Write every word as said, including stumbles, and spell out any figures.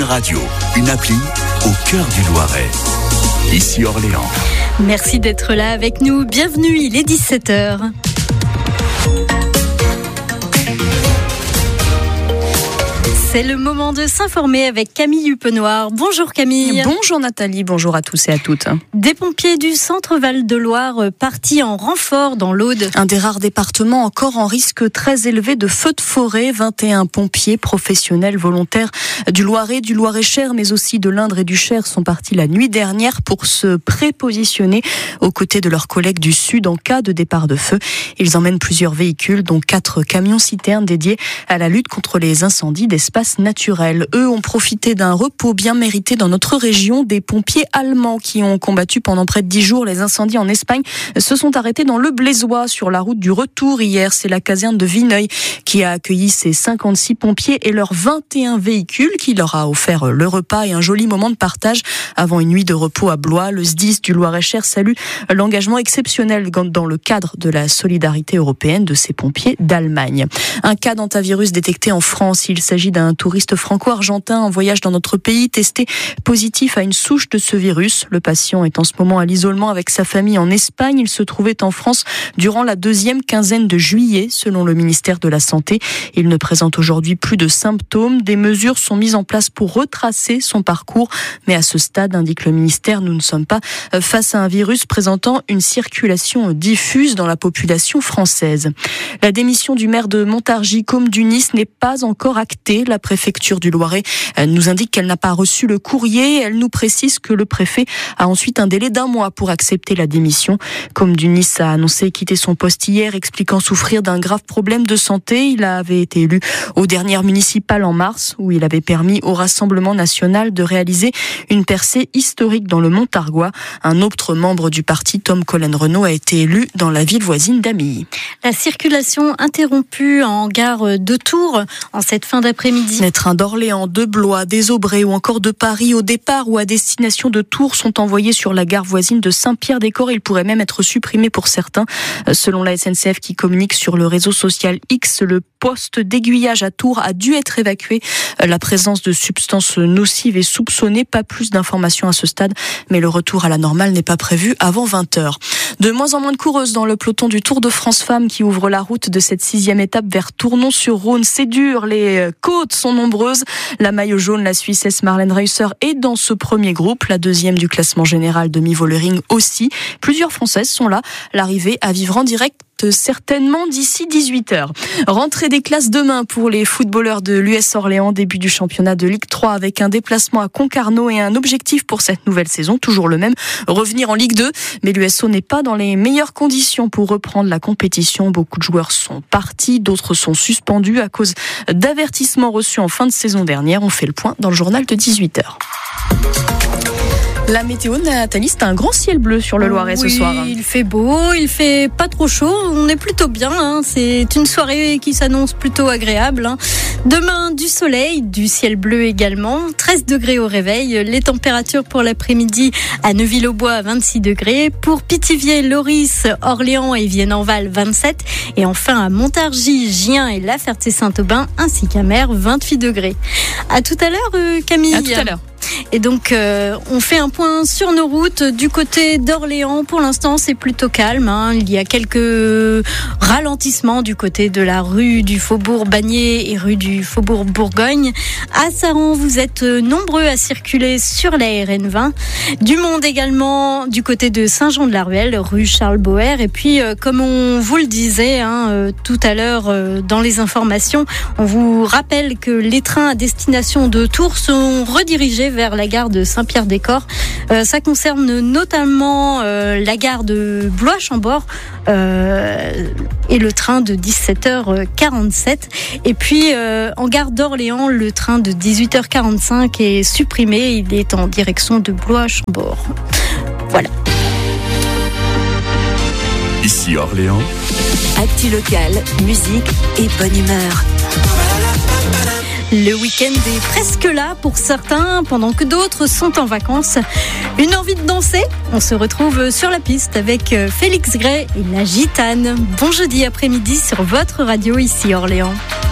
Radio, une appli au cœur du Loiret. Ici Orléans. Merci d'être là avec nous. Bienvenue, il est dix-sept heures. C'est le moment de s'informer avec Camille Huppenoir. Bonjour Camille. Bonjour Nathalie, bonjour à tous et à toutes. Des pompiers du centre Val-de-Loire partis en renfort dans l'Aude. Un des rares départements encore en risque très élevé de feux de forêt. vingt et un pompiers professionnels volontaires du Loiret, du Loir-et-Cher, mais aussi de l'Indre et du Cher sont partis la nuit dernière pour se prépositionner aux côtés de leurs collègues du Sud en cas de départ de feu. Ils emmènent plusieurs véhicules, dont quatre camions-citernes dédiés à la lutte contre les incendies d'espace naturel. Eux ont profité d'un repos bien mérité dans notre région. Des pompiers allemands qui ont combattu pendant près de dix jours les incendies en Espagne se sont arrêtés dans le Blésois sur la route du retour hier. C'est la caserne de Vineuil qui a accueilli ces cinquante-six pompiers et leurs vingt et un véhicules qui leur a offert le repas et un joli moment de partage avant une nuit de repos à Blois. Le S D I S du Loir-et-Cher salue l'engagement exceptionnel dans le cadre de la solidarité européenne de ces pompiers d'Allemagne. Un cas d'hantavirus détecté en France. Il s'agit d'un touriste franco-argentin en voyage dans notre pays, testé positif à une souche de ce virus. Le patient est en ce moment à l'isolement avec sa famille en Espagne. Il se trouvait en France durant la deuxième quinzaine de juillet, selon le ministère de la Santé. Il ne présente aujourd'hui plus de symptômes. Des mesures sont mises en place pour retracer son parcours. Mais à ce stade, indique le ministère, nous ne sommes pas face à un virus présentant une circulation diffuse dans la population française. La démission du maire de Montargis, Côme du Nice, n'est pas encore actée. La préfecture du Loiret nous indique qu'elle n'a pas reçu le courrier. Elle nous précise que le préfet a ensuite un délai d'un mois pour accepter la démission. Côme du Nice a annoncé quitter son poste hier, expliquant souffrir d'un grave problème de santé. Il avait été élu aux dernières municipales en mars, où il avait permis au Rassemblement national de réaliser une percée historique dans le Montargois. Un autre membre du parti, Tom Collen-Renaud, a été élu dans la ville voisine d'Amilly. La circulation interrompue en gare de Tours en cette fin d'après-midi. Les trains d'Orléans, de Blois, des Aubrais ou encore de Paris au départ ou à destination de Tours sont envoyés sur la gare voisine de Saint-Pierre-des-Corps. Ils pourraient même être supprimés pour certains. Selon la S N C F qui communique sur le réseau social X, le poste d'aiguillage à Tours a dû être évacué. La présence de substances nocives est soupçonnée. Pas plus d'informations à ce stade, mais le retour à la normale n'est pas prévu avant vingt heures. De moins en moins de coureuses dans le peloton du Tour de France Femmes qui ouvre la route de cette sixième étape vers Tournon-sur-Rhône. C'est dur, les côtes sont nombreuses. La maillot jaune, la Suissesse Marlène Reusser est dans ce premier groupe. La deuxième du classement général Demi Vollering aussi. Plusieurs Françaises sont là. L'arrivée à vivre en direct certainement d'ici dix-huit heures. Rentrée des classes demain pour les footballeurs de l'U S Orléans, début du championnat de Ligue trois avec un déplacement à Concarneau et un objectif pour cette nouvelle saison, toujours le même, revenir en Ligue deux. Mais l'U S O n'est pas dans les meilleures conditions pour reprendre la compétition. Beaucoup de joueurs sont partis, d'autres sont suspendus à cause d'avertissements reçus en fin de saison dernière. On fait le point dans le journal de dix-huit heures. La météo, Nathalie, c'est un grand ciel bleu sur le Loiret oui, ce soir. Il fait beau, il fait pas trop chaud, on est plutôt bien. Hein. C'est une soirée qui s'annonce plutôt agréable. Hein. Demain, du soleil, du ciel bleu également. treize degrés au réveil. Les températures pour l'après-midi à Neuville-aux-Bois à vingt-six degrés. Pour Pithiviers, Loris, Orléans et Vienne-en-Val, vingt-sept. Et enfin à Montargis, Gien et La Ferté-Saint-Aubin ainsi qu'à Mer, vingt-huit degrés. À tout à l'heure, euh, Camille. À tout à l'heure. Et donc, euh, on fait un point sur nos routes. Du côté d'Orléans, pour l'instant, c'est plutôt calme. Hein. Il y a quelques ralentissements du côté de la rue du Faubourg Bagné et rue du Faubourg Bourgogne. À Saran, vous êtes nombreux à circuler sur la R N vingt. Du monde également du côté de Saint-Jean-de-la-Ruelle, rue Charles Boer. Et puis, euh, comme on vous le disait hein, euh, tout à l'heure euh, dans les informations, on vous rappelle que les trains à destination de Tours sont redirigés vers la gare de Saint-Pierre-des-Corps. Euh, ça concerne notamment euh, la gare de Blois-Chambord euh, et le train de dix-sept heures quarante-sept. Et puis euh, en gare d'Orléans, le train de dix-huit heures quarante-cinq est supprimé. Il est en direction de Blois-Chambord. Voilà. Ici Orléans. Actu local, musique et bonne humeur. Le week-end est presque là pour certains, pendant que d'autres sont en vacances. Une envie de danser ? On se retrouve sur la piste avec Félix Gray et la Gitane. Bon jeudi après-midi sur votre radio ici Orléans.